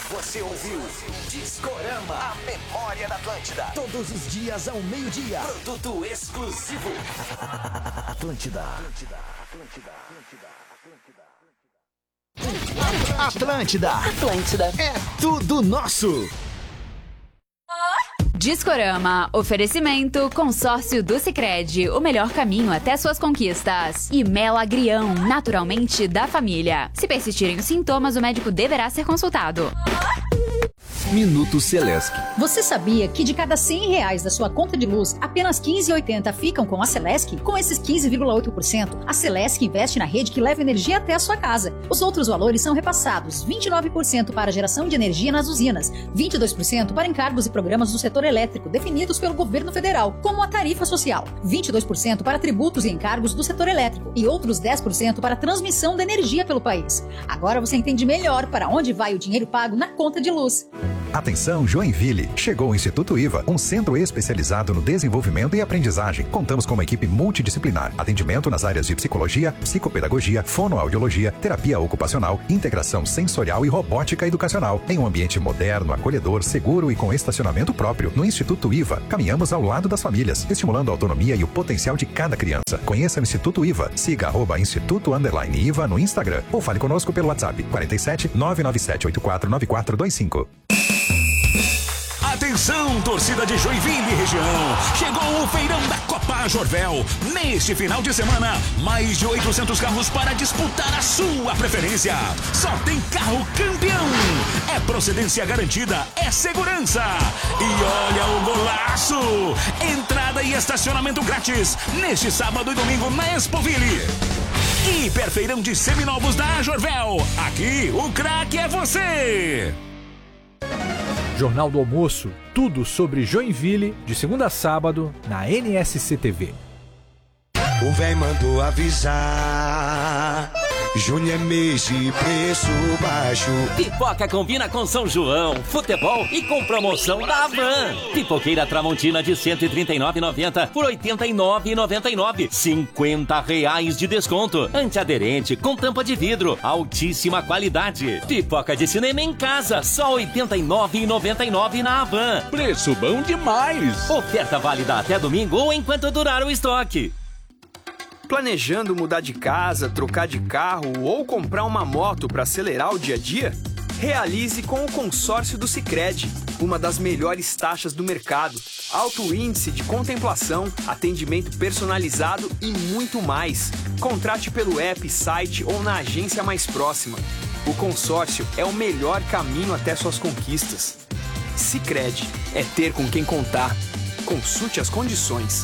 Você ouviu Discorama, a memória da Atlântida. Todos os dias ao meio-dia. Produto exclusivo. Atlântida. Atlântida. É tudo nosso. Discorama, oferecimento, consórcio do Sicredi, o melhor caminho até suas conquistas. E Mela Agrião, naturalmente da família. Se persistirem os sintomas, o médico deverá ser consultado. Minuto Celesc. Você sabia que de cada R$100 da sua conta de luz, apenas 15,80 ficam com a Celesc? Com esses 15,8%, a Celesc investe na rede que leva energia até a sua casa. Os outros valores são repassados: 29% para geração de energia nas usinas, 22% para encargos e programas do setor elétrico definidos pelo governo federal, como a tarifa social, 22% para tributos e encargos do setor elétrico e outros 10% para transmissão da energia pelo país. Agora você entende melhor para onde vai o dinheiro pago na conta de luz. Atenção, Joinville! Chegou o Instituto IVA, um centro especializado no desenvolvimento e aprendizagem. Contamos com uma equipe multidisciplinar, atendimento nas áreas de psicologia, psicopedagogia, fonoaudiologia, terapia ocupacional, integração sensorial e robótica educacional. Em um ambiente moderno, acolhedor, seguro e com estacionamento próprio. No Instituto IVA, caminhamos ao lado das famílias, estimulando a autonomia e o potencial de cada criança. Conheça o Instituto IVA. Siga @Instituto_IVA no Instagram ou fale conosco pelo WhatsApp 47 997 84 9425. Atenção, torcida de Joinville e região. Chegou o feirão da Copa Jorvel. Neste final de semana, mais de 800 carros para disputar a sua preferência. Só tem carro campeão. É procedência garantida, é segurança. E olha o golaço. Entrada e estacionamento grátis. Neste sábado e domingo na Expoville. Hiperfeirão de seminovos da Jorvel. Aqui, o craque é você. Jornal do Almoço, tudo sobre Joinville, de segunda a sábado, na NSC TV. O véi mandou avisar, junho é mês de preço baixo. Pipoca combina com São João, futebol e com promoção da Havan. Pipoqueira Tramontina de R$ 139,90 por R$ 89,99. R$50 de desconto. Antiaderente com tampa de vidro, altíssima qualidade. Pipoca de cinema em casa, só R$ 89,99 na Havan. Preço bom demais. Oferta válida até domingo ou enquanto durar o estoque. Planejando mudar de casa, trocar de carro ou comprar uma moto para acelerar o dia a dia? Realize com o consórcio do Sicredi, uma das melhores taxas do mercado, alto índice de contemplação, atendimento personalizado e muito mais. Contrate pelo app, site ou na agência mais próxima. O consórcio é o melhor caminho até suas conquistas. Sicredi, é ter com quem contar. Consulte as condições.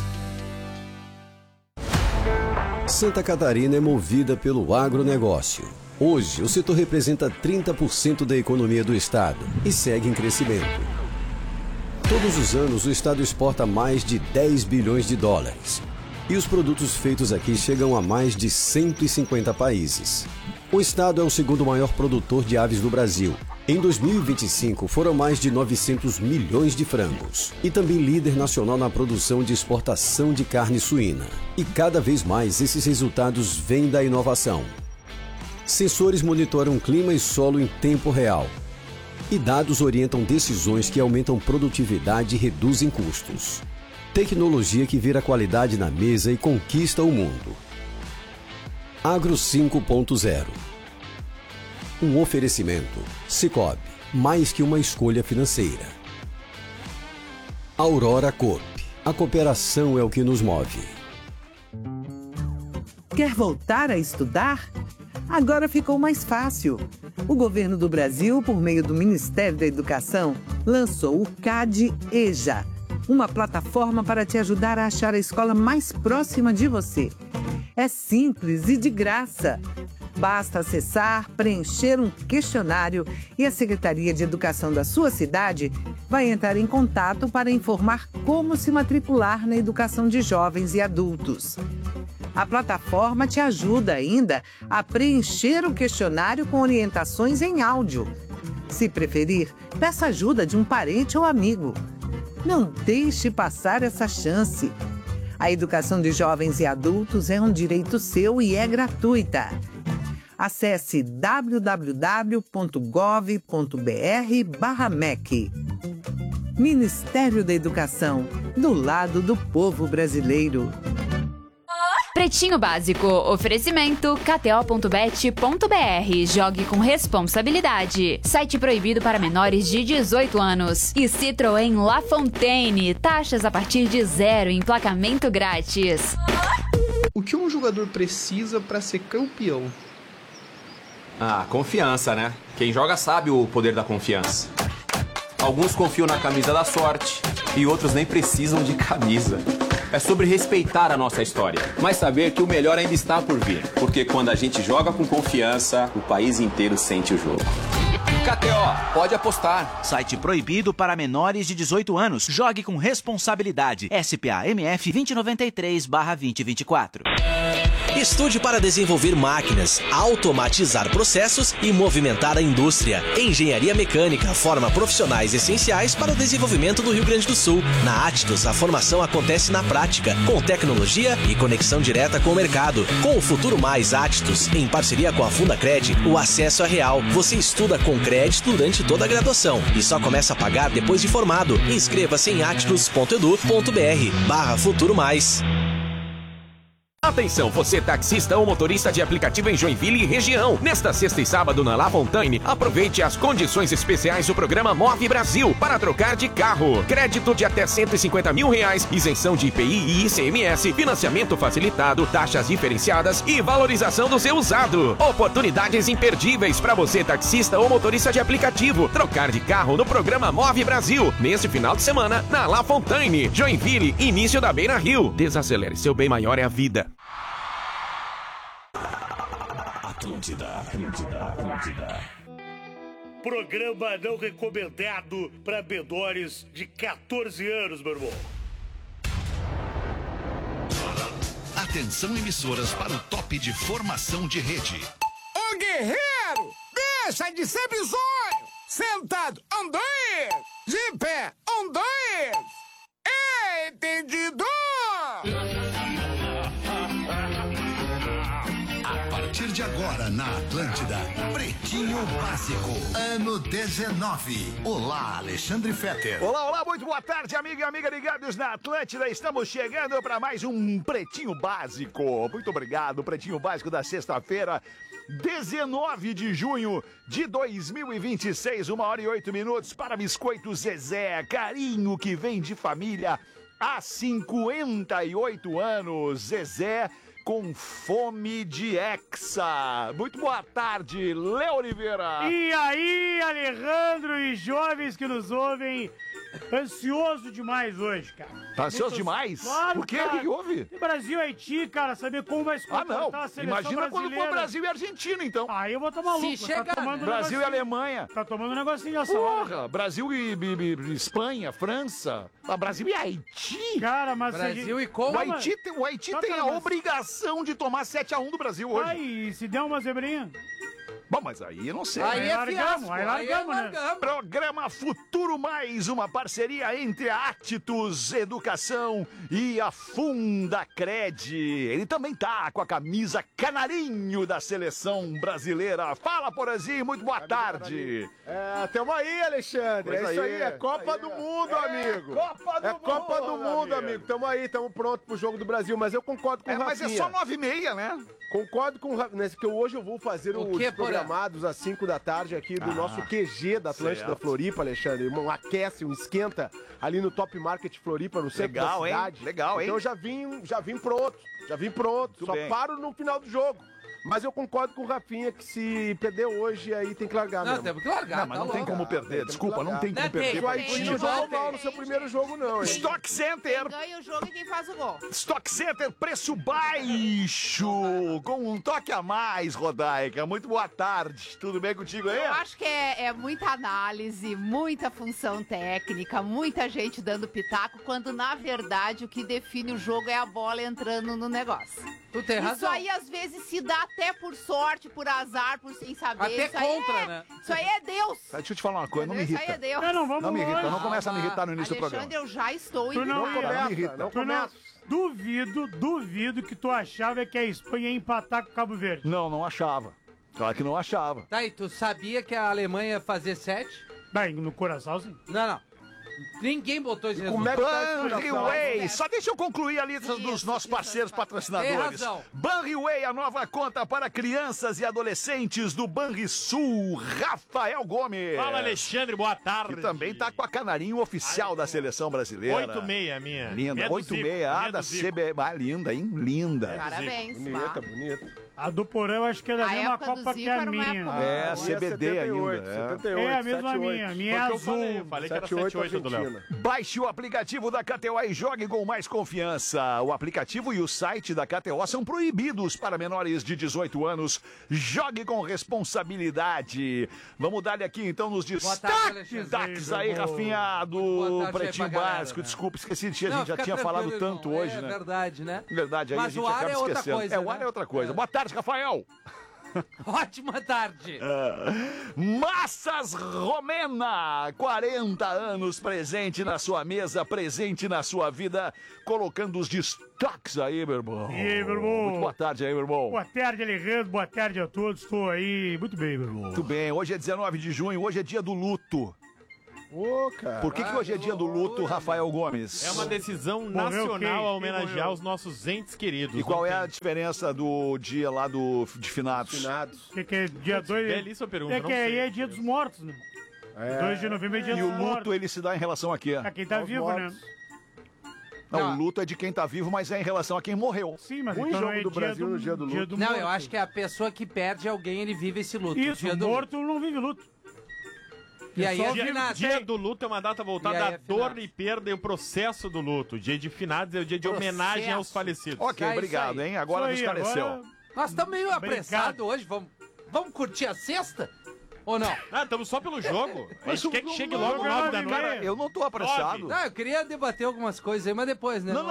Santa Catarina é movida pelo agronegócio. Hoje, o setor representa 30% da economia do estado e segue em crescimento. Todos os anos, o estado exporta mais de 10 bilhões de dólares. E os produtos feitos aqui chegam a mais de 150 países. O estado é o segundo maior produtor de aves do Brasil. Em 2025, foram mais de 900 milhões de frangos. E também líder nacional na produção de exportação de carne suína. E cada vez mais esses resultados vêm da inovação. Sensores monitoram clima e solo em tempo real. E dados orientam decisões que aumentam produtividade e reduzem custos. Tecnologia que vira qualidade na mesa e conquista o mundo. Agro 5.0. Um oferecimento. Sicoob, mais que uma escolha financeira. Aurora Coop. A cooperação é o que nos move. Quer voltar a estudar? Agora ficou mais fácil. O governo do Brasil, por meio do Ministério da Educação, lançou o CAD-EJA, uma plataforma para te ajudar a achar a escola mais próxima de você. É simples e de graça. Basta acessar, preencher um questionário e a Secretaria de Educação da sua cidade vai entrar em contato para informar como se matricular na educação de jovens e adultos. A plataforma te ajuda ainda a preencher o questionário com orientações em áudio. Se preferir, peça ajuda de um parente ou amigo. Não deixe passar essa chance. A educação de jovens e adultos é um direito seu e é gratuita. Acesse www.gov.br/MEC. Ministério da Educação, do lado do povo brasileiro. Pretinho Básico, oferecimento kto.bet.br. Jogue com responsabilidade. Site proibido para menores de 18 anos. E Citroën La Fontaine, taxas a partir de 0, emplacamento grátis. O que um jogador precisa para ser campeão? Ah, confiança, né? Quem joga sabe o poder da confiança. Alguns confiam na camisa da sorte e outros nem precisam de camisa. É sobre respeitar a nossa história, mas saber que o melhor ainda está por vir. Porque quando a gente joga com confiança, o país inteiro sente o jogo. KTO, pode apostar. Site proibido para menores de 18 anos. Jogue com responsabilidade. SPA-MF 2093/2024. Estude para desenvolver máquinas, automatizar processos e movimentar a indústria. Engenharia Mecânica forma profissionais essenciais para o desenvolvimento do Rio Grande do Sul. Na Actus, a formação acontece na prática, com tecnologia e conexão direta com o mercado. Com o Futuro Mais Actus, em parceria com a Fundacred, o acesso é real. Você estuda com crédito durante toda a graduação e só começa a pagar depois de formado. Inscreva-se em actus.edu.br/Futuro Mais. Atenção, você taxista ou motorista de aplicativo em Joinville e região. Nesta sexta e sábado na La Fontaine, aproveite as condições especiais do programa Move Brasil para trocar de carro. Crédito de até R$150 mil, isenção de IPI e ICMS, financiamento facilitado, taxas diferenciadas e valorização do seu usado. Oportunidades imperdíveis para você taxista ou motorista de aplicativo. Trocar de carro no programa Move Brasil. Neste final de semana, na La Fontaine, Joinville, início da Beira Rio. Desacelere, seu bem maior é a vida. Atlântida. Programa não recomendado para menores de 14 anos, meu irmão. Atenção, emissoras, para o top de formação de rede. Ô guerreiro, deixa de ser bizonho. Sentado, 1, 2. De pé, 1, 2. Entendido? A partir de agora na Atlântida, Pretinho Básico, ano 19. Olá, Alexandre Fetter. Olá, muito boa tarde, amigo e amiga ligados na Atlântida. Estamos chegando para mais um Pretinho Básico. Muito obrigado, Pretinho Básico da sexta-feira, 19 de junho de 2026, 1h08 para Biscoito Zezé. Carinho que vem de família há 58 anos. Zezé com fome de hexa. Muito boa tarde, Léo Oliveira. E aí, Alejandro e jovens que nos ouvem, ansioso demais hoje, cara. Tá ansioso demais? Claro, por quê? Cara. O que houve? E Brasil e Haiti, cara, saber como vai se comportar a seleção Imagina brasileira. quando for Brasil e Argentina, então. Aí eu vou estar maluco. Se chegar, Brasil e Alemanha. Tá tomando um negocinho essa hora. hora. Brasil e Espanha, França. Brasil e Haiti. Cara, mas... Brasil e como? O Haiti tem a obrigação de tomar 7-1 do Brasil hoje. Aí, se der uma zebrinha... Bom, mas aí eu não sei. Aí é fiasco, aí largamos, né? Programa Futuro Mais, uma parceria entre a Actus Educação e a Fundacred. Ele também tá com a camisa canarinho da seleção brasileira. Fala, Porazinho, muito boa tarde. Tamo aí, Alexandre. Pois isso aí. aí, é Copa do Mundo, amigo. Copa do Mundo, amigo. Tamo aí, tamo pronto pro jogo do Brasil, mas eu concordo com o Rafinha. Mas é só 9h30, né? Concordo com o Rafinha, que hoje eu vou fazer os programados às 5 da tarde aqui do nosso QG da Atlântida Floripa, Alexandre. Aquece, esquenta ali no Top Market Floripa, no centro da cidade. Legal, hein? Então já vim pronto. Só bem. paro no final do jogo. Mas eu concordo com o Rafinha que se perder hoje, aí tem que largar mesmo. Temos que largar. Não, mas não tem como perder, desculpa, não tem como perder. O Haiti não jogou mal no seu primeiro jogo, não, hein? Stock Center. Ganha o jogo e quem faz o gol. Stock Center, preço baixo, com um toque a mais, Rodaica. Muito boa tarde, tudo bem contigo aí? Eu acho que é muita análise, muita função técnica, muita gente dando pitaco, quando na verdade o que define o jogo é a bola entrando no negócio. Tu tem razão. Isso aí às vezes se dá até por sorte, por azar, por sem saber. Até isso contra, né? Isso aí é Deus. Deixa eu te falar uma coisa, não me irrita. Isso aí é Deus. Não me irrita, não começa a me irritar no início do programa. Alexandre, eu já estou Tu não me irrita. Não começa. Duvido que tu achava que a Espanha ia empatar com o Cabo Verde. Não achava. Claro que não achava. Tá, e tu sabia que a Alemanha ia fazer 7? Bem, no coração, sim. Não. Ninguém botou esse Como é que tá Banriway? Só deixa eu concluir a lista dos nossos parceiros patrocinadores. Tem razão. Banriway, a nova conta para crianças e adolescentes do Banrisul, Rafael Gomes. Fala, Alexandre, boa tarde. Que também tá com a canarinho oficial da seleção brasileira. 8,6 minha. Linda, 8,6, da CB. Ah, linda, hein? Linda. Parabéns, Bonita, bonita. A do Porã eu acho que é da A mesma época do Copa que Zico a era uma minha. época É, a CBD ainda. 78, É a mesma 78. minha. A minha é Eu azul. falei que era 7,8 do Léo. Baixe o aplicativo da KTO e jogue com mais confiança. O aplicativo e o site da KTO são proibidos para menores de 18 anos. Jogue com responsabilidade. Vamos dar aqui então nos destaques aí, Rafinha, do Pretinho Básico. Né? Desculpa, esqueci de a gente já tinha falado tanto hoje, né? É verdade, né? Verdade, aí Mas a gente o ar acaba é outra esquecendo. coisa, O ar né? é outra coisa. Boa tarde, Rafael. Ótima tarde. Massas Romena, 40 anos presente na sua mesa, presente na sua vida, colocando os destaques aí, meu irmão. E aí, meu irmão? Muito boa tarde aí, meu irmão. Boa tarde, Alejandro. Boa tarde a todos. Estou aí. Muito bem, meu irmão. Muito bem, hoje é 19 de junho, hoje é dia do luto. Ô, cara. Por que hoje é dia do luto, Rafael Gomes? É uma decisão Morreu nacional quem? a Quem homenagear morreu? os nossos entes queridos. E qual Não é a tem- diferença do dia lá de finados? Finados. Que é dia 2? Belíssima pergunta, É não que aí sei. é dia dos mortos, né? 2 de novembro é dia E dos o luto, mortos. ele se dá em relação a quê? A quem tá Aos vivo, né? mortos. Não, o luto é de quem tá vivo, mas é em relação a quem morreu. Sim, mas Um então jogo é do dia Brasil no dia do luto. Não, morto. eu acho que a pessoa que perde alguém, ele vive esse luto. Isso, Dia do morto não vive luto. E aí Só é vive finados. Dia do luto é uma data voltada E aí à é dor finados. e perda e o processo do luto. Dia de finados é o dia de Processo. homenagem aos falecidos. Ok, É isso obrigado, aí. hein? Agora nos Isso aí, esclareceu. agora- Nós estamos meio Obrigado. apressados hoje. Vamos curtir a sexta? Ou não? Ah, estamos só pelo jogo. A gente quer que chegue não, logo não, 9 da não, noite. Cara, eu não tô apressado. Não, eu queria debater algumas coisas aí, mas depois, né? Não.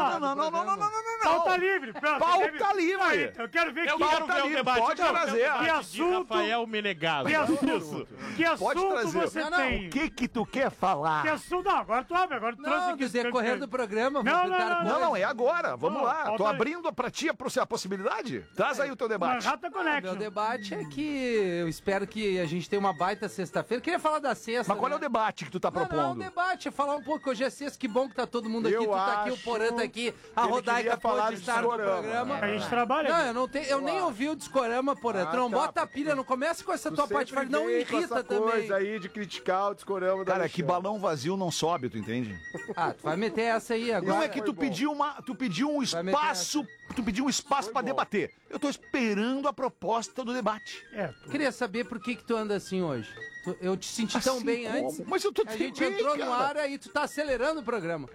Pauta livre. Pronto, Pauta livre. Eu quero ver Eu que quero ver o livre, debate. pode eu quero ver o trazer. debate Que de assunto- Rafael Menegaso. Que assunto, Isso. que Pode assunto trazer. você Não, não. tem? O que tu quer falar? Que assunto? Não, agora tu abre, agora tu trouxe Não, aqui. do decorrer do programa, Não, vamos não, tentar não, Não, é agora. Vamos Não, lá. Tô pauta abrindo pra ti a possibilidade. Traz aí o teu debate. Manhattan Meu Connection. debate é que eu espero que a gente tenha uma baita sexta-feira. Queria falar da sexta. Mas qual é o né? debate que tu tá Não, propondo? o debate é falar um pouco. Hoje é sexta, que bom que tá todo mundo aqui. Eu Tu tá aqui, o acho Porã tá aqui, a que ele Rodaica queria falar pode de estar no discorama. programa. A gente trabalha. Não, eu não tenho, eu nem ouvi o discorama, Porã. Tu não tá, bota a pilha, não começa com essa tua parte de não vem com irrita essa também. coisa aí de criticar o discorama da Cara, que Alexandre. balão vazio não sobe, tu entende? Ah, tu vai meter essa aí agora. Não é que foi tu bom. pediu um Vai meter espaço, tu pediu um espaço pra bom. debater. Eu tô esperando a proposta do debate. Queria saber por que tu anda assim hoje. Eu te senti tão Assim bem como? antes. Mas eu tô A gente bem, entrou no cara. ar e tu tá acelerando o programa.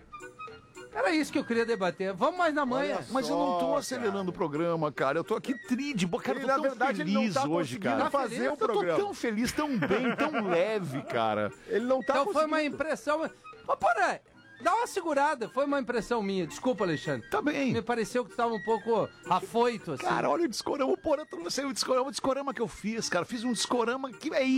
Era isso que eu queria debater. Vamos mais na manhã. Mas eu não tô acelerando o programa, cara. Eu tô aqui de boca. Cara, eu tô Ele, na tão verdade, ele não feliz tá hoje, conseguindo cara. fazer o Eu tô programa. tão feliz, tão bem, tão leve, cara. Ele não tá Então foi uma conseguindo. impressão. Ô, Porã, dá uma segurada. Foi uma impressão minha. Desculpa, Alexandre. Tá bem. Me pareceu que tu tava um pouco afoito, assim. Cara, olha o discorama, porra, eu trouxe aí o discorama que eu fiz, cara. Fiz um discorama que é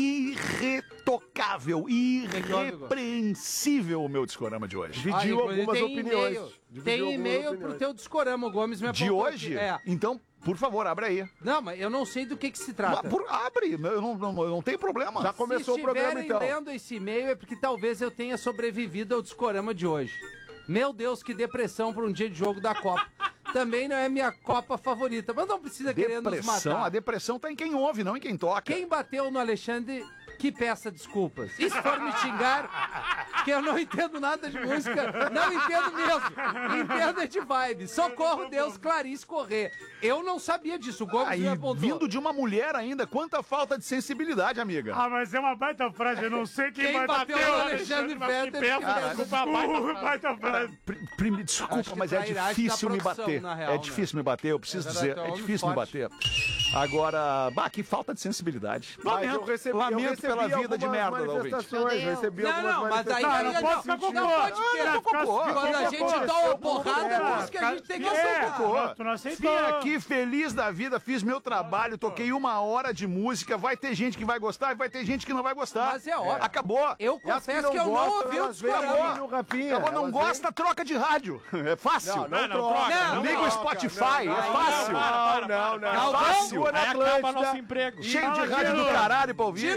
irretocável, irrepreensível o meu discorama de hoje. Dividiu inclusive algumas tem opiniões. e-mail. Dividiu Tem algumas e-mail pro opiniões. teu discorama, o Gomes me De apontou hoje? aqui. É. Então, por favor, abre aí. Não, mas eu não sei do que se trata. Abre, eu não tem problema. Já começou Se o programa, estiverem então. lendo esse e-mail é porque talvez eu tenha sobrevivido ao discorama de hoje. Meu Deus, que depressão para um dia de jogo da Copa. Também não é minha Copa favorita, mas não precisa querer nos Depressão, matar. a depressão tá em quem ouve, não em quem toca. Quem bateu no Alexandre, que peça desculpas. E se for me xingar, que eu não entendo nada de música, não entendo mesmo. Entendo é de vibe. Socorro, Deus, Clarice Corrêa. Eu não sabia disso, o Gomes Aí, me apontou. vindo de uma mulher ainda, quanta falta de sensibilidade, amiga. Ah, mas é uma baita frase, eu não sei quem bateu no Alexandre Fetter. Baita frase. Desculpa, mas é trairagem difícil da me produção, bater. na real, É difícil me bater, eu preciso É dizer. verdade, É é um difícil me homem bater. Agora, que falta de sensibilidade. Mas eu recebi pela vida de merda da ouvinte. Recebi Não, mas aí não pode ficar com não pode querer. Quando a gente toma porrada, é por isso que a gente tem que aceitar. Tu não aceitou. Vim aqui feliz da vida, fiz meu trabalho, toquei 1 hora de música. Vai ter gente que vai gostar e vai ter gente que não vai gostar. Mas é óbvio. Acabou. Eu confesso que eu não ouvi o Discorama. Acabou, não gosta, troca de rádio. É fácil. Não troca. Liga o Spotify, é fácil. Não. É fácil. Aí acaba nosso emprego. Cheio de rádio do caralho pra ouvir.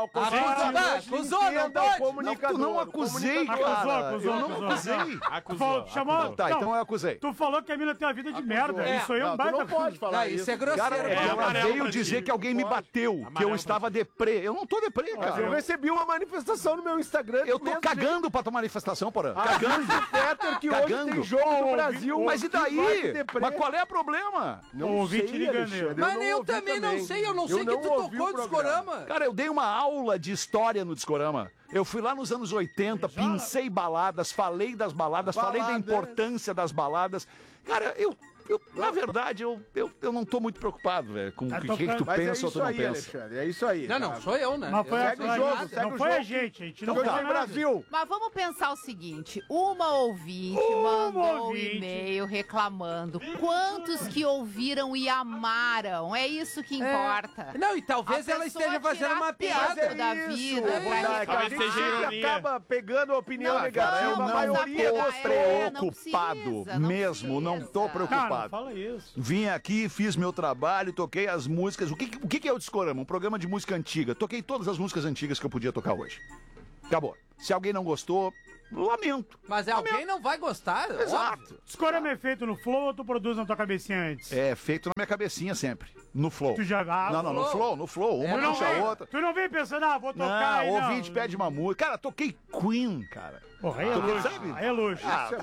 Acusou, não pode. Tu não acusei, cara. Eu não acusei. Chamou? Tá, então eu acusei. Tu falou que a mina tem uma vida de merda. Isso aí é um Tu baita. não pode falar isso. Isso é grosseiro. Cara, ela veio dizer que alguém me bateu, que eu estava deprê. Eu não tô deprê, cara. Eu recebi uma manifestação no meu Instagram. Eu tô cagando pra tua manifestação, Porã. Cagando. Fetter, que hoje tem jogo do Brasil. Mas e daí? Mas qual é o problema? Não sei, Alexandre. Mas eu também não sei. Eu não sei que tu tocou o Discorama. Cara, eu dei uma aula de história no Discorama. Eu fui lá nos anos 80, pincei baladas, falei das baladas, falei da importância das baladas. Cara, na verdade, eu não tô muito preocupado, velho, com o que tu pensa ou tu não pensa. Alexandre, é isso aí. Não, sou eu, né? Mas foi Segue o jogo, não foi a gente não foi o Brasil. Mas vamos pensar o seguinte, uma ouvinte mandou um e-mail reclamando. Quantos que ouviram e amaram? É isso que importa. Não, e talvez ela esteja fazendo uma piada da vida. A gente acaba pegando a opinião negativa. Eu A maioria não tô gostou. preocupado mesmo, não tô preocupado. Fala isso. Vim aqui, fiz meu trabalho, toquei as músicas. O que é o Discorama? Um programa de música antiga. Toquei todas as músicas antigas que eu podia tocar hoje. Acabou. Se alguém não gostou, lamento. Mas alguém não vai gostar? Exato. Discorama é feito no Flow ou tu produz na tua cabecinha antes? É feito na minha cabecinha sempre. No Flow. Tu já Não, no Flow. Uma puxa a outra. Tu não vem pensando, vou tocar aí, o ouvinte pede uma música. Cara, toquei Queen, cara. Porra, aí é luxo. Aí é luxo.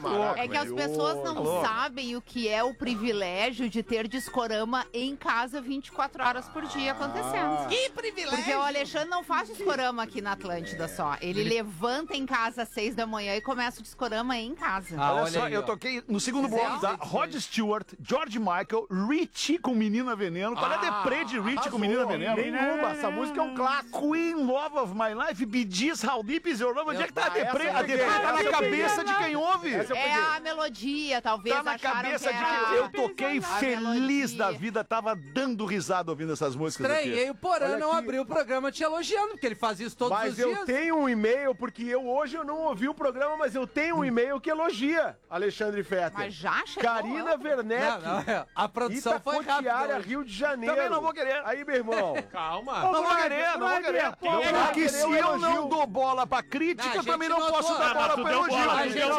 É que as pessoas não sabem o que é o privilégio de ter Discorama em casa 24 horas por dia acontecendo. Que privilégio! Porque o Alexandre não faz Discorama aqui na Atlântida só. Ele levanta em casa às 6 da manhã e começa o Discorama em casa. Olha só, eu toquei no segundo bloco, tá? Rod Stewart, George Michael, Richie com Menina Veneno. Qual é a deprê de Richie com Menina Veneno? Nenhuma. Essa música é um clássico. Queen, Love of My Life, Bee Gees, How Deep Is Your Love? Onde é que tá a deprê? A deprê tá na cabeça de quem ouve. É a melodia, talvez. Tá na cabeça de quem... Eu toquei feliz da vida, tava dando risada ouvindo essas músicas aqui. Estranhei o Porã não abriu o programa te elogiando, porque ele faz isso todos os dias. Mas eu tenho um e-mail, porque hoje eu não ouvi o programa, mas eu tenho um e-mail que elogia Alexandre Fetter. Mas já chegou. Karina Werneck. A produção foi rápida. Rio de Janeiro. Também não vou querer. Aí, meu irmão. Calma. Não vou querer. Porque se eu não dou bola pra crítica, eu também não posso dar bola pra elogio.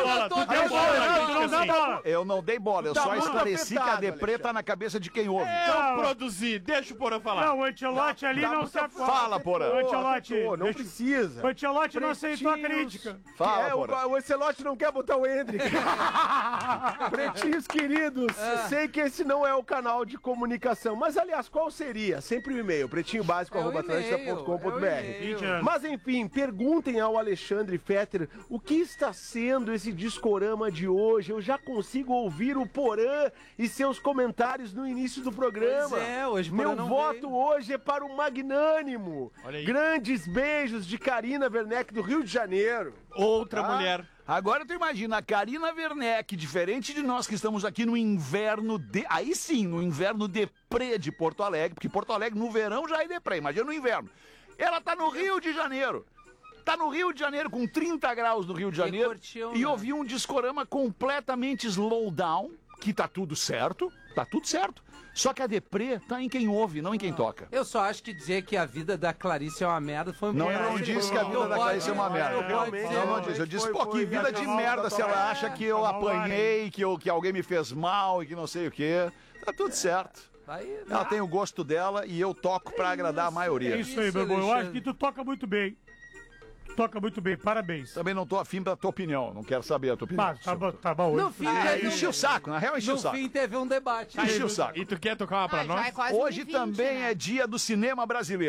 Eu não dei bola, eu só esclareci que a deprê tá na cabeça de quem ouve. Eu produzi, deixa o Porã falar. Não, o Ancelotti ali não se Fala, Porã. O Ancelotti não precisa. O Ancelotti não aceitou a crítica. Fala, Porã. O Ancelotti não quer botar o Hendrick. Pretinhos queridos, sei que esse não é o canal de comunicação, mas aliás, qual seria? Sempre o e-mail, pretinhobásico@atlantida.com.br. Mas enfim, perguntem ao Alexandre Fetter o que está sendo esse Discorama de hoje. Eu já consigo ouvir o Porã e seus comentários no início do programa. Pois é, hoje meu voto hoje é para o Magnânimo. Grandes beijos de Karina Werneck do Rio de Janeiro. Outra mulher. Agora tu imagina, a Karina Werneck, diferente de nós que estamos aqui no inverno aí sim, no inverno deprê de Porto Alegre, porque Porto Alegre no verão já é deprê, imagina no inverno. Ela tá no Rio de Janeiro. Tá no Rio de Janeiro, com 30 graus no Rio de Janeiro, e ouviu um Discorama completamente slow down, que tá tudo certo. Só que a deprê tá em quem ouve, não em quem toca. Eu só acho que dizer que a vida da Clarice é uma merda foi Não, eu não disse que a vida da Clarice é uma merda. Não disse. Eu disse, pô, que vida de merda se ela acha que eu apanhei, que alguém me fez mal e que não sei o quê. Tá tudo certo. Ela tem o gosto dela e eu toco pra agradar a maioria. É isso aí, meu bom. Eu acho que tu toca muito bem. Toca muito bem, parabéns. Também não tô afim da tua opinião, não quero saber a tua opinião. Mas, tá bom. No fim, enchi o saco, na real enchi o saco. No fim teve um debate. Enchi o saco. E tu quer tocar uma pra nós? Hoje também é dia do cinema brasileiro.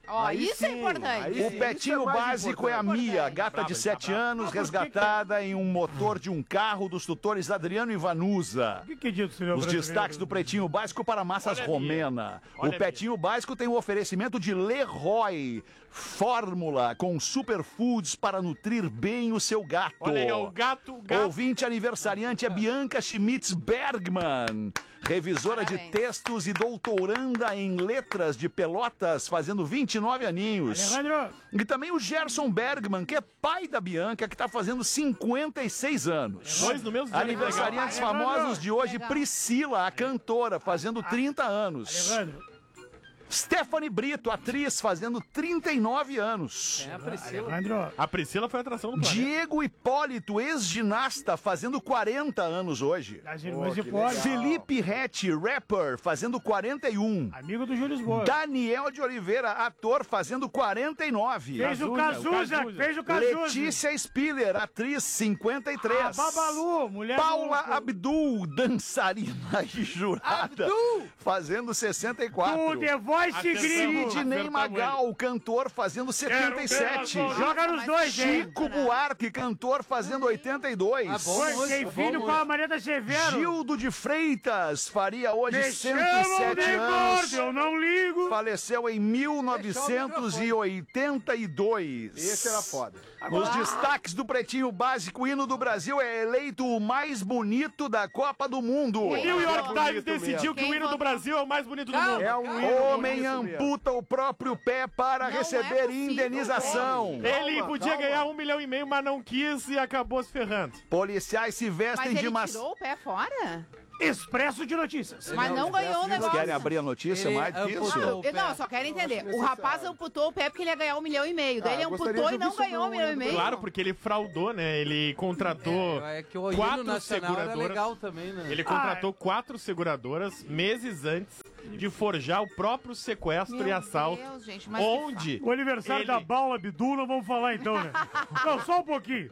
Ó, isso é importante. O petinho básico é a Mia, gata de 7 anos, resgatada em um motor de um carro dos tutores Adriano e Vanusa. O que dito, senhor? Os destaques do pretinho básico para massas romena. O petinho básico tem o oferecimento de Leroy, fórmula com superfoods para nutrir bem o seu gato. Olha aí, o gato. Ouvinte aniversariante é Bianca Schmitz Bergman, revisora de textos e doutoranda em letras de Pelotas, fazendo 29 aninhos. Alejandro. E também o Gerson Bergman, que é pai da Bianca, que está fazendo 56 anos. Dois no mesmo dia. Aniversariantes famosos de hoje, Priscila, a cantora, fazendo 30 anos. Alejandro. Stephanie Brito, atriz, fazendo 39 anos. É a Priscila. Alejandro. A Priscila foi a atração do planeta. Diego Hipólito, ex-ginasta, fazendo 40 anos hoje. Das irmãs Hipólito. Felipe Rett, rapper, fazendo 41. Amigo do Júlio Lisboa. Daniel de Oliveira, ator, fazendo 49. Fez o Cazuza. Letícia Spiller, atriz, 53. Babalu, mulher Paula Abdul, dançarina e jurada, fazendo 64. O The Voice gringo. Sidney Magal, cantor, fazendo 77. Joga nos dois, Chico Buarque, cantor, fazendo 82. Tem filho com a Marieta Severo. Gildo de Freitas faria hoje Me 107 anos. Eu não ligo. Faleceu em 1982. Esse era foda. Nos destaques do Pretinho Básico, o hino do Brasil é eleito o mais bonito da Copa do Mundo. O New York Times decidiu que o hino do Brasil é o mais bonito do mundo. É um homem amputa o próprio pé para receber indenização. Ele podia ganhar 1,5 milhão, mas não quis e acabou se ferrando. Policiais se vestem Mas de ele tirou o pé fora? Expresso de notícias. Mas não ganhou o negócio. Querem abrir a notícia mais do que isso? Não, só quero entender. O rapaz amputou o pé porque ele ia ganhar 1,5 milhão. Daí ele amputou e não ganhou 1,5 milhão. Claro, porque ele fraudou, né? Ele contratou que o hino 4 nacional era seguradoras. legal também, né? Ele contratou 4 seguradoras meses antes de forjar o próprio sequestro e assalto. Deus, gente, mas onde o aniversário da Paula Abdul, não vamos falar então, né? Não, só um pouquinho.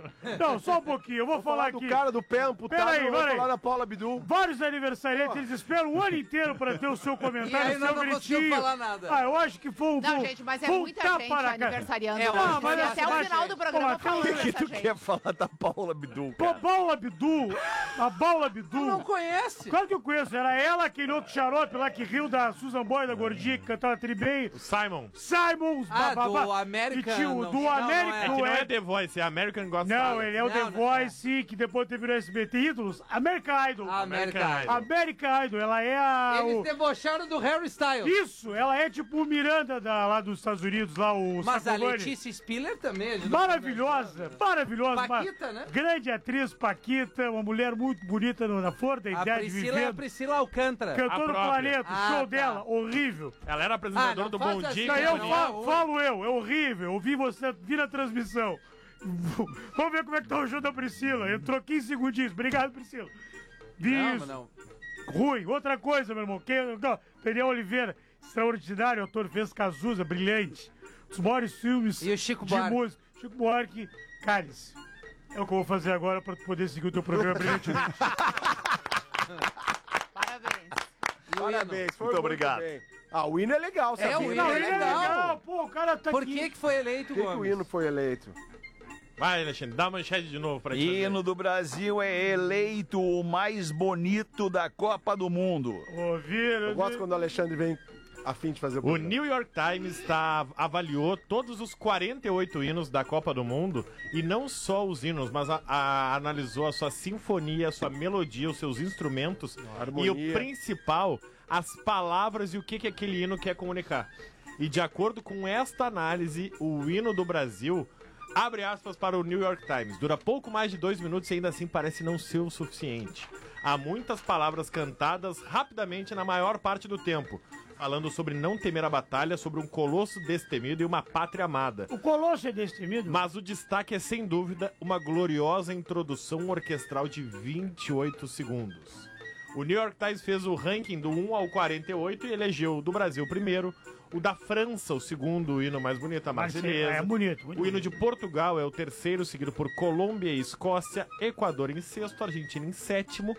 Eu vou falar aqui. Do cara do pé amputado, Peraí, eu vou falar da Paula Abdul. Vários aniversariantes, eles esperam o ano inteiro para ter o seu comentário, E aí não conseguiu falar nada. Eu acho que foi um... Não, gente, mas é muita gente aniversariando. Mas até o final do programa falando O que tu dessa quer gente. falar da Paula Abdul, Pô, cara? Paula Abdul, a Paula Abdul... Não conhece? Claro que eu conheço, era ela aquele outro xarope lá que riu da Susan Boy, da gordinha, que cantava tribem. O Simon. Simons, do American. Do American. É que não é The Voice, é American Gospel. Não, ele é o The Voice, que depois teve no SBT Ídolos. American Idol. American Idol, ela é a... Eles debocharam do Harry Styles. Isso, ela é tipo o Miranda lá dos Estados Unidos, lá o Mas a Sacomani. Letícia Spiller também. Maravilhosa. Paquita, né? Grande atriz, Paquita, uma mulher muito bonita na flor da ideia de viver. É a Priscila Alcântara. Cantou no Planeta, o show dela, horrível. Ela era apresentadora do Bom Dia. Falo eu, é horrível. Eu vi você vir na transmissão. Vamos ver como é que tá o show da Priscila. Entrou 15 segundinhos. Obrigado, Priscila. Não. Ruim. Outra coisa, meu irmão. Daniel Oliveira, extraordinário autor, fez Cazuza, brilhante. Os maiores filmes e o Chico de música. Chico Buarque, cálice. É o que eu vou fazer agora pra tu poder seguir o teu programa brilhantemente. Parabéns, foi muito obrigado. Bem. O hino é legal, sabe? O hino é legal. Pô, o cara tá Por aqui. que foi eleito, Por que o hino foi eleito? Vai, Alexandre, dá a manchete de novo pra gente. Hino do Brasil é eleito o mais bonito da Copa do Mundo. Eu gosto quando o Alexandre vem a fim de fazer o programa. O New York Times avaliou todos os 48 hinos da Copa do Mundo e não só os hinos, mas analisou a sua sinfonia, a sua melodia, os seus instrumentos e o principal, as palavras e o que aquele hino quer comunicar. E de acordo com esta análise, o hino do Brasil, abre aspas para o New York Times, dura pouco mais de 2 minutos e ainda assim parece não ser o suficiente. Há muitas palavras cantadas rapidamente na maior parte do tempo, falando sobre não temer a batalha, sobre um colosso destemido e uma pátria amada. O colosso é destemido? Mas o destaque é, sem dúvida, uma gloriosa introdução orquestral de 28 segundos. O New York Times fez o ranking do 1 ao 48 e elegeu o do Brasil primeiro, o da França, o segundo hino mais bonito, a Marselhesa. É bonito. O hino de Portugal é o terceiro, seguido por Colômbia e Escócia, Equador em sexto, Argentina em sétimo,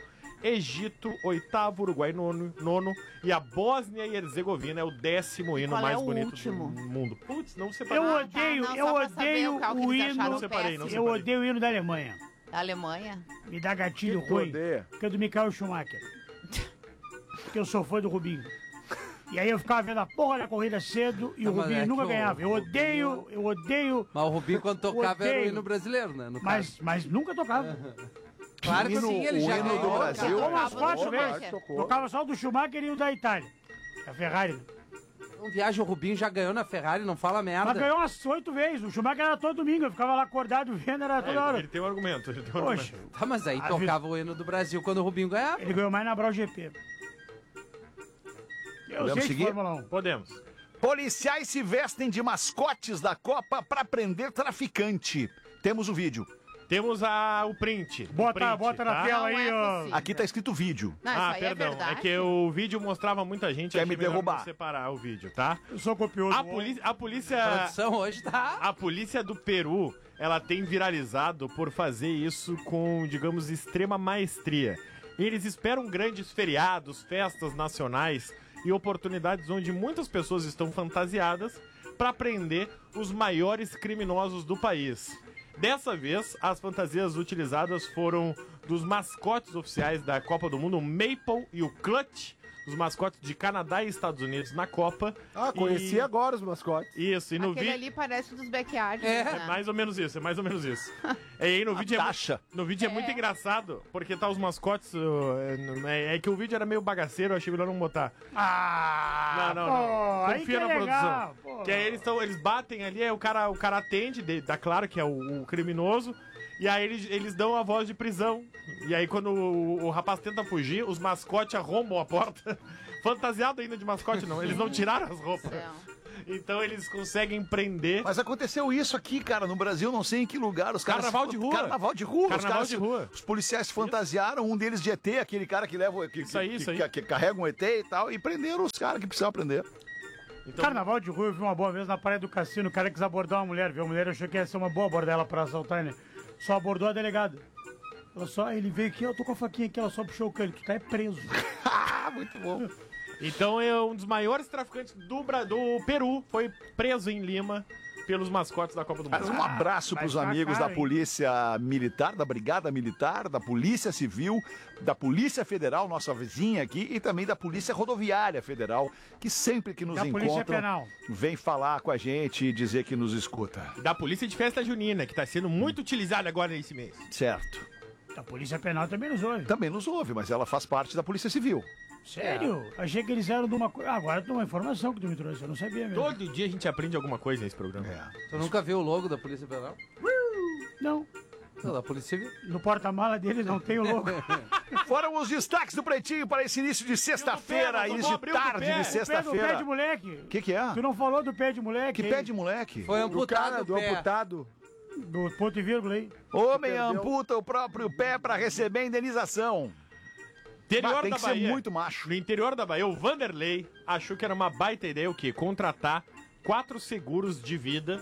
Egito, 8º, Uruguai, 9º, e a Bósnia e Herzegovina é o 10º hino mais bonito do mundo. Putz, não separei. Eu odeio o hino. Não separei. Eu odeio o hino da Alemanha. Da Alemanha? Me dá gatilho ruim. Que é do Michael Schumacher. Porque eu sou fã do Rubinho. E aí eu ficava vendo a porra da corrida cedo e o Rubinho nunca ganhava. Eu odeio. Mas o Rubinho quando tocava era o hino brasileiro, né? Mas nunca tocava. Claro que sim, ele já hino do Brasil. Tocou umas 4 vezes. Tocava só o do Schumacher e o da Itália. A Ferrari. Não viaja, o Rubinho já ganhou na Ferrari, não fala merda. Mas ganhou umas 8 vezes. O Schumacher era todo domingo. Eu ficava lá acordado vendo, era toda hora. Ele tem um argumento. Poxa. Tá, mas aí tocava o hino do Brasil quando o Rubinho ganhava. Ele ganhou mais na Brau GP. Podemos seguir? Podemos. Policiais se vestem de mascotes da Copa para prender traficante. Temos o vídeo. Temos o print. Bota na tela aí, ó. Aqui tá escrito vídeo. Não, perdão. É que o vídeo mostrava muita gente. Quer me derrubar? Separar o vídeo, tá? Eu sou copioso. A polícia... A produção hoje tá... A polícia do Peru, ela tem viralizado por fazer isso com, digamos, extrema maestria. Eles esperam grandes feriados, festas nacionais e oportunidades onde muitas pessoas estão fantasiadas para prender os maiores criminosos do país. Dessa vez, as fantasias utilizadas foram dos mascotes oficiais da Copa do Mundo, o Maple e o Clutch, os mascotes de Canadá e Estados Unidos na Copa. Conheci agora os mascotes. Isso, e no Aquele ali parece dos backyards. É mais ou menos isso, E aí no vídeo é muito engraçado, porque tá os mascotes. É que o vídeo era meio bagaceiro, eu achei melhor não botar. Não. Confia na produção. Pô. Que aí eles batem ali, aí o cara atende, dá claro que é o criminoso. E aí eles dão a voz de prisão. E aí quando o rapaz tenta fugir, os mascotes arrombam a porta. Fantasiado ainda de mascote, não. Eles não tiraram as roupas. Então eles conseguem prender. Mas aconteceu isso aqui, cara, no Brasil, não sei em que lugar. Os caras Carnaval de rua. Carnaval de rua. Os policiais se fantasiaram, um deles de ET, aquele cara que leva. Que carrega um ET e tal, e prenderam os caras que precisavam prender. Então... Carnaval de rua, eu vi uma boa vez na praia do cassino. O cara quis abordar uma mulher, viu? A mulher achou que ia ser uma boa abordar ela pra assaltar, né? Só abordou a delegada. Ele veio aqui, eu tô com a faquinha aqui, ela só puxou o cano. Tu tá preso. Muito bom. Então é um dos maiores traficantes do Peru, foi preso em Lima pelos mascotes da Copa do Mundo. Mas um abraço pros amigos da Polícia Militar, da Brigada Militar, da Polícia Civil, da Polícia Federal, nossa vizinha aqui, e também da Polícia Rodoviária Federal, que sempre que nos encontram, vem falar com a gente e dizer que nos escuta. Da Polícia de Festa Junina, que está sendo muito utilizada agora nesse mês. Certo. A Polícia Penal também nos ouve. Também nos ouve, mas ela faz parte da Polícia Civil. Sério? Achei que eles eram de uma coisa. Agora tem uma informação que tu me trouxe, eu não sabia mesmo. Todo dia a gente aprende alguma coisa nesse programa. Tu nunca viu o logo da Polícia Federal? Não. Não, da Polícia Civil. No porta-mala deles não tem o logo. Foram os destaques do Pretinho para esse início de sexta-feira, início de tarde de sexta-feira. O pé de moleque. O que é? Tu não falou do pé de moleque? Que pé de moleque? Foi amputado do amputado. Do ponto e vírgula aí. Homem amputa o próprio pé para receber indenização. Interior tem da que Bahia, ser muito macho. No interior da Bahia, o Vanderlei achou que era uma baita ideia o quê? Contratar 4 seguros de vida.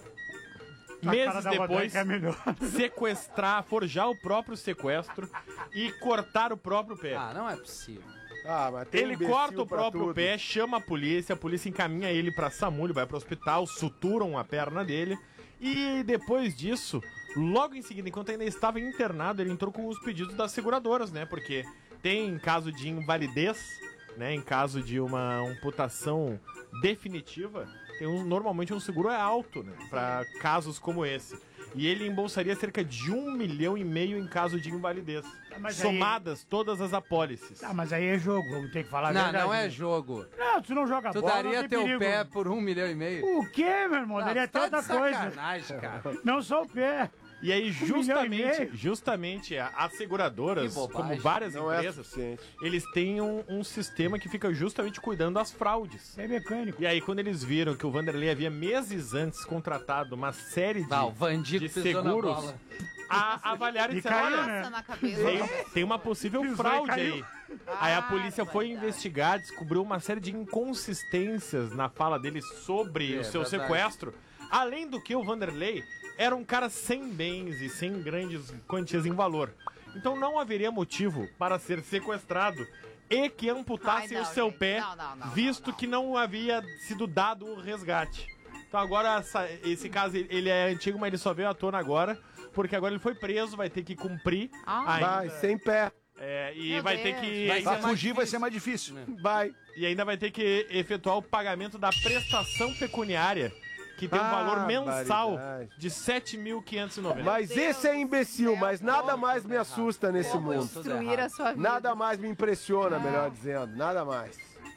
Meses depois, sequestrar, forjar o próprio sequestro e cortar o próprio pé. Ah, não é possível. Mas tem ele corta o próprio pé, chama a polícia encaminha ele pra SAMU, ele vai pro hospital, suturam a perna dele. E depois disso, logo em seguida, enquanto ainda estava internado, ele entrou com os pedidos das seguradoras, né? Porque tem caso de invalidez, né? Em caso de uma amputação definitiva, normalmente um seguro é alto, né? Pra casos como esse. E ele embolsaria cerca de 1,5 milhão em caso de invalidez. Somadas todas as apólices. Mas aí é jogo, vamos ter que falar a verdade. Não é jogo. Não, tu não joga bola, Tu daria teu pé por 1,5 milhão? O quê, meu irmão? Daria até outra coisa. Sacanagem, cara. Não só o pé. E aí, justamente as seguradoras, como várias empresas, eles têm um sistema que fica justamente cuidando das fraudes. É mecânico. E aí, quando eles viram que o Vanderlei havia meses antes contratado uma série de seguros, avaliaram e disseram, tem uma possível fraude aí. Aí a polícia foi investigar, descobriu uma série de inconsistências na fala dele sobre o seu sequestro. Além do que o Vanderlei era um cara sem bens e sem grandes quantias em valor. Então não haveria motivo para ser sequestrado e que amputassem o seu pé, visto que não havia sido dado o resgate. Então agora, esse caso, ele é antigo, mas ele só veio à tona agora, porque agora ele foi preso, vai ter que cumprir ainda. Vai, sem pé. E vai ter que... Vai fugir vai ser mais difícil. Vai. E ainda vai ter que efetuar o pagamento da prestação pecuniária, que tem um valor mensal de 7.590. Mas esse é imbecil, mas nada mais me assusta nesse mundo. Destruir a sua vida. Nada mais me impressiona, melhor dizendo. Nada mais.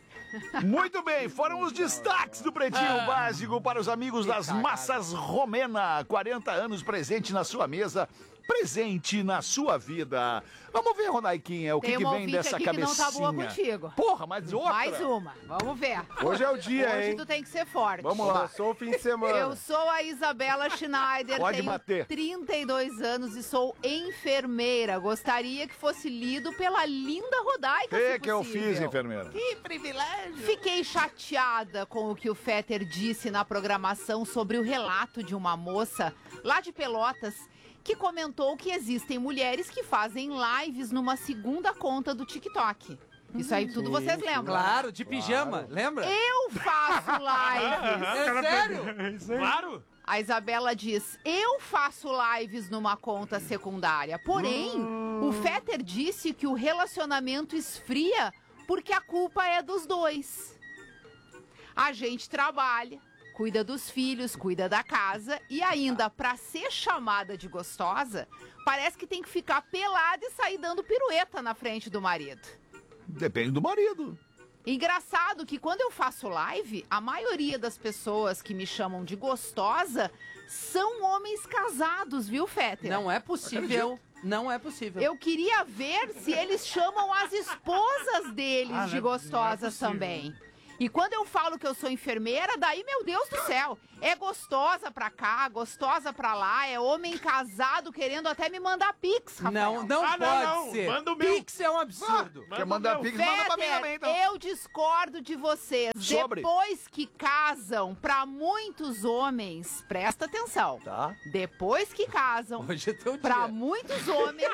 Muito bem, foram os destaques do Pretinho Básico para os amigos das Massas Romena. 40 anos presente na sua mesa, presente na sua vida. Vamos ver, Rodaiquinha, o que vem dessa cabecinha. Que não tá boa contigo. Porra, mas outra. Mais uma, vamos ver. Hoje é o dia, Hoje hein? tu tem que ser forte. Vamos lá. Começou o fim de semana. Eu sou a Isabela Schneider, Pode tenho bater. 32 anos e sou enfermeira. Gostaria que fosse lido pela linda Rodaica, se Que eu possível. fiz, enfermeira? Que privilégio. Fiquei chateada com o que o Fetter disse na programação sobre o relato de uma moça lá de Pelotas que comentou que existem mulheres que fazem lives numa segunda conta do TikTok. Isso aí tudo vocês lembram? Claro, de pijama, lembra? Eu faço lives. É sério? Claro. A Isabela diz, eu faço lives numa conta secundária. Porém, o Fetter disse que o relacionamento esfria porque a culpa é dos dois. A gente trabalha, cuida dos filhos, cuida da casa e ainda, pra ser chamada de gostosa, parece que tem que ficar pelada e sair dando pirueta na frente do marido. Depende do marido. Engraçado que quando eu faço live, a maioria das pessoas que me chamam de gostosa são homens casados, viu, Fetter? Não é possível. Não é possível. Eu queria ver se eles chamam as esposas deles de gostosas também. E quando eu falo que eu sou enfermeira, daí, meu Deus do céu, é gostosa pra cá, gostosa pra lá, é homem casado querendo até me mandar pix, Rafael. Não pode ser. Manda o meu. Pix é um absurdo. Quer mandar pix, manda pra mim Fetter, também, então. eu discordo de vocês. Sobre. Depois que casam, pra muitos homens, presta atenção. Tá. Depois que casam, Hoje é teu pra dia. muitos homens,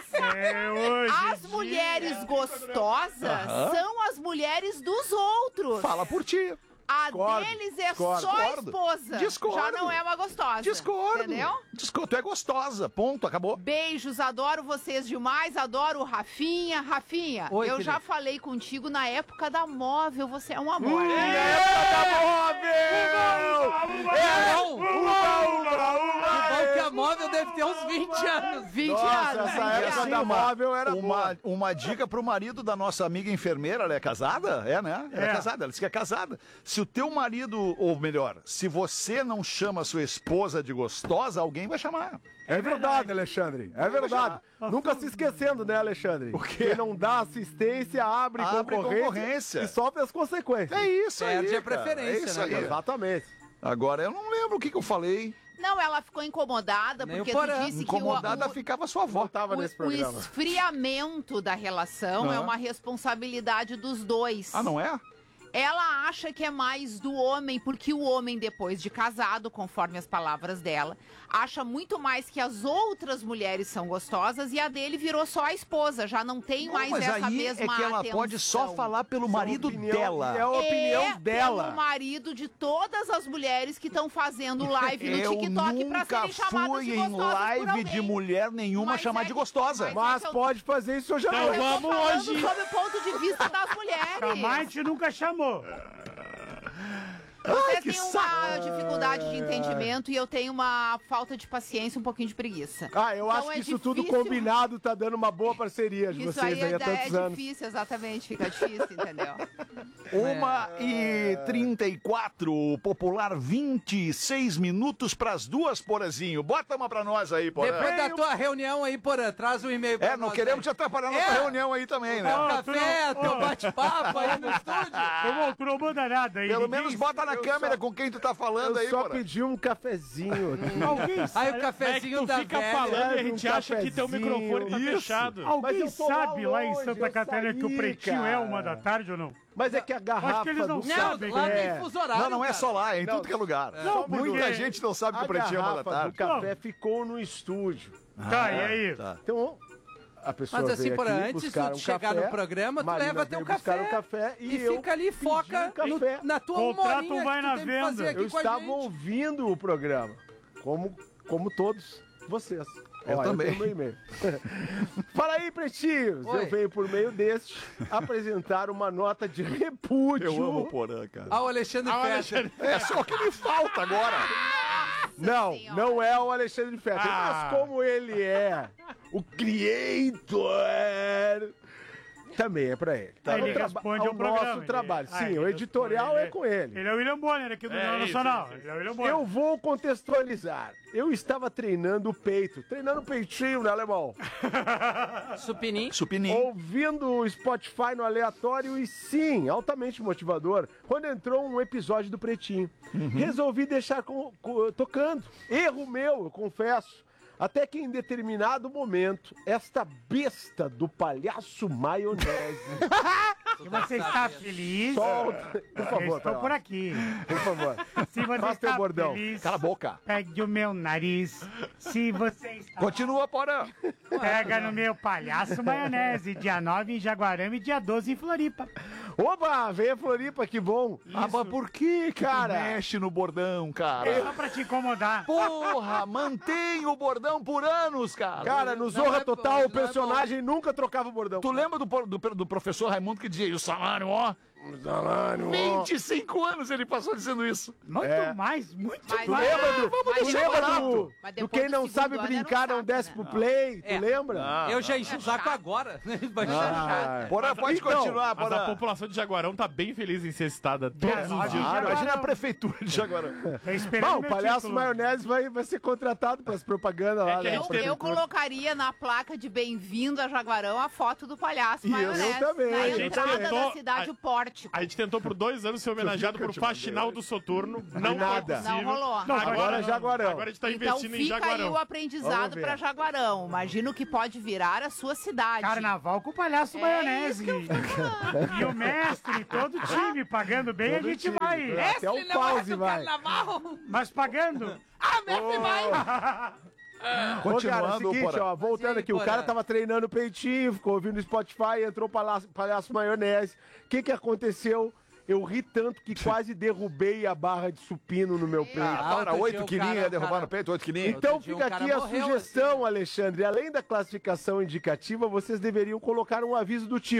as mulheres gostosas são as mulheres dos outros. Fala por ti. A Discordo, deles é discordo. só a esposa. Discordo. Já não é uma gostosa. Discordo. Entendeu? Discordo. Tu é gostosa. Ponto. Acabou. Beijos, adoro vocês demais, adoro o Rafinha. Rafinha, Oi, eu querida. já falei contigo na época da móvel, você é um amor. Que a móvel deve ter uns 20 anos. 20 Nossa, anos. essa 20 época anos. da móvel era boa. Uma dica pro marido da nossa amiga enfermeira, ela é casada? É, né? Ela é É. casada, ela disse que é casada. Se o teu marido, ou melhor, se você não chama a sua esposa de gostosa, alguém vai chamar. É verdade, Alexandre. É verdade. Nunca se esquecendo, né, Alexandre? Quem não dá assistência, abre concorrência e sofre as consequências. É isso aí, Perde a cara. preferência, É isso né, aí. cara? Exatamente. Agora, eu não lembro o que eu falei. Não, ela ficou incomodada Nem porque o tu Porã. disse Incomodada que ficava sua avó. Tava nesse o programa. esfriamento da relação é Aham. uma responsabilidade dos dois. Ah, não é? Ela acha que é mais do homem, porque o homem, depois de casado, conforme as palavras dela, acha muito mais que as outras mulheres são gostosas e a dele virou só a esposa, já não tem mais Mas essa aí mesma é que ela atenção. pode só falar pelo marido opinião- dela. É a opinião É dela. pelo marido de todas as mulheres que estão fazendo live no Eu TikTok pra nunca serem chamadas fui de em gostosas por live alguém. de mulher nenhuma Mas chamar é de que- gostosa. Mas é que eu- pode fazer isso hoje à Então noite. Eu tô vamos falando hoje. sob o ponto de vista das mulheres. Camite nunca chamou. Vocês que têm uma saco. dificuldade de entendimento e eu tenho uma falta de paciência, um pouquinho de preguiça. Ah, eu Então acho que é isso tudo difícil- combinado tá dando uma boa parceria de Isso vocês aí há é tantos anos. difícil, exatamente, fica difícil, entendeu? 1h34, popular 26 minutos pras 2, Porazinho. Bota uma pra nós aí, Porã. Depois da tua reunião aí, Porã, traz um e-mail pra Não nós queremos aí. te atrapalhar na tua É. reunião aí também, né? Teu Ó, café, tu não- teu ó. bate-papo aí no estúdio. Ô, tu não manda nada aí. Pelo ninguém- menos bota na câmera com quem tu tá falando aí, Eu só Porã. pedi um cafezinho aqui. Alguém Aí sabe, o cafezinho tu da fica velha. falando e a Leve gente um acha que teu cafezinho. microfone tá Isso. fechado. Mas Alguém eu tô lá sabe lá em longe, Santa eu Catarina que o saí, pretinho é cara. 1h da tarde ou não? Mas é que a garrafa Acho que eles não do sabem. Não, lá café... tem fuso horário, Não é cara. só lá, é em Não, tudo que é lugar. Não, Muita porque gente não sabe que A o pretinho é uma da garrafa do tarde. café ficou no estúdio. Tá, e aí? Tá. Então, A pessoa Mas assim, veio por aqui, antes buscar de um chegar café, no programa, tu Marina leva teu veio buscar café, um café e eu fica ali, pedi foca um café. na tua Contrata humorinha um vai que na tu tem que fazer venda. aqui Eu com a estava gente. ouvindo o programa, como todos vocês. Eu Ó, também. tenho meu e-mail. Fala aí, pretinhos. Oi. Eu venho por meio deste apresentar uma nota de repúdio. Eu amo o Porã, cara. Ah, o Alexandre Fetter. É só o que me falta agora. Não é o Alexandre Fetter, mas como ele é o creator, também é pra ele. Aí ele o responde ao o programa. nosso trabalho. Ele- Sim, ele o editorial responde, é com ele. Ele é o William Bonner aqui do Jornal Nacional. Ele é o William Bonner. Eu vou contextualizar. Eu estava treinando o peito. Treinando o peitinho, né, alemão? Supinim. Ouvindo o Spotify no aleatório e sim, altamente motivador, quando entrou um episódio do Pretinho. Resolvi deixar tocando. Erro meu, eu confesso. Até que em determinado momento, esta besta do palhaço maionese... Se você está feliz, Solta. Por favor, eu estou Palhaço. por aqui. Por favor. Se você Faça teu está bordão. feliz, Cala a boca. pegue o meu nariz. Se você está... Continua, Porã. Pega no meu palhaço maionese. Dia 9 em Jaguarão e dia 12 em Floripa. Opa, veio a Floripa, que bom. Ah, mas por que, cara? Mexe no bordão, cara. Só pra te incomodar. Porra, mantém o bordão por anos, cara. Cara, no Zorra Total, o personagem nunca trocava o bordão. Tu lembra do professor Raimundo que dizia, e o salário, ó? O salário, ó. 25 anos ele passou dizendo isso. Muito mais, muito Mas Tu mais. lembra do, vamos tu deixar lembra barato. do, Mas do depois quem do não segundo sabe ano brincar era um não desce saco, pro play? É. Tu lembra? Eu já enchi o saco agora. Porã, pode Então, continuar, Mas a Porã. população de Jaguarão tá bem feliz em ser citada todos os dias. Claro. Imagina a prefeitura de Jaguarão. Tô esperando Bom, o meu palhaço título. maionese vai ser contratado pras propagandas lá. que a né? gente Eu colocaria na placa de bem-vindo a Jaguarão a foto do palhaço E eu maionese. também. Na A gente entrada tentou- da cidade, o pórtico. A gente tentou por 2 anos ser homenageado por Faxinal do Soturno. Não nada. foi possível. Não rolou. Não, Agora é Jaguarão. Agora a gente tá Então investindo em fica aí Jaguarão. o aprendizado Vamos ver. pra Jaguarão. Imagina o que pode virar a sua cidade. Carnaval com o palhaço maionese. E o mestre, todo o time pagando bem, a gente vai. Até o pause vai. Mas pagando. Continuando, Ô, cara, é o seguinte, Porã. ó, voltando Sim, aqui, o Porã. cara tava treinando o peitinho, ficou ouvindo o Spotify, entrou o palhaço maionese. O que aconteceu? Eu ri tanto que quase derrubei a barra de supino no meu peito. Ah, para, outro 8 dia o quilinhos, cara- ia derrubar cara- no peito, 8 quilinhos. Então Outro dia fica um cara aqui a morreu, sugestão, Alexandre. Além da classificação indicativa, vocês deveriam colocar um aviso do tipo: